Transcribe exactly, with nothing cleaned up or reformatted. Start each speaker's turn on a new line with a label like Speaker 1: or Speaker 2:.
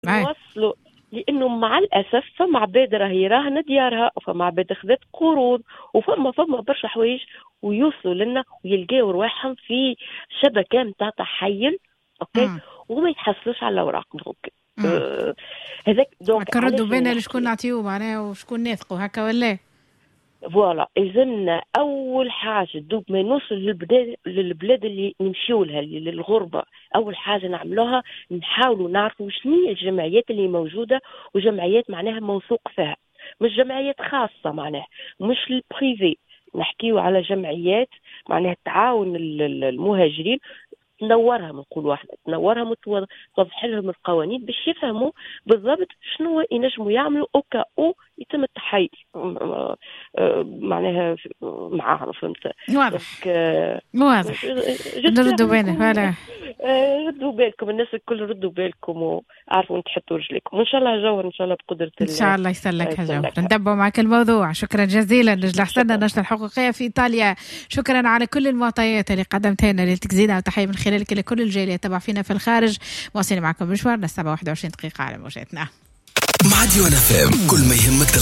Speaker 1: نوصلوا، لانه مع الاسف فما عباد راهي راهنه ديارها، وفما عباد خذت قروض، وفما فما برشا حوايج ويوصلوا لنا ويلقاو رواحهم في شبكه نتاع تحيل. اوكي
Speaker 2: مم.
Speaker 1: وما يتحصلوش على الاوراق. دونك آه هذاك دونك
Speaker 2: نردوا بينا لشكون نعطيوه معناها وشكون ناثقوا هكا ولا
Speaker 1: فوالا. لازمنا اول حاجه دوب ما نوصل للبلاد للبلاد اللي نمشيو لها للغربه، اول حاجه نعملوها نحاولوا نعرفوا شنو هي الجمعيات اللي موجوده، وجمعيات معناها موثوق فيها، مش جمعيات خاصه معناها، مش البريفي. نحكيو على جمعيات معناها تعاون المهاجرين، تنورها نقولوا احنا، تنورها وتوضح لهم القوانين باش يفهموا بالضبط شنو ينجموا يعملوا اوكا او يتم التحيز معناها معاهم. فهمت؟
Speaker 2: واضح واضح. نردوا بالنا فوالا،
Speaker 1: ردوا بالكم الناس الكل، ردوا بالكم وعارفوا ان تحطوا رجليكم، وان شاء الله جوهر ان شاء الله بقدره
Speaker 2: الله ان شاء الله يسلك يا جوهر. نتبعوا معك الموضوع. شكرا جزيلا نجلة حسنا نشطة الحقوقية في ايطاليا. شكرا على كل المعطيات اللي قدمتها لنا للتجزينا، وتحية من خلالك لكل الجالية تبع فينا في الخارج. واصلين معكم مشوارنا السبعة واحد وعشرين دقيقة على موجاتنا
Speaker 3: مع ديوان اف ام. كل ما يهمك